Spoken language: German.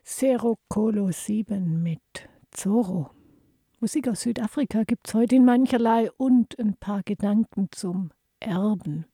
Zero Colo 7 mit Zorro. Musik aus Südafrika gibt's heute in mancherlei und ein paar Gedanken zum Erben.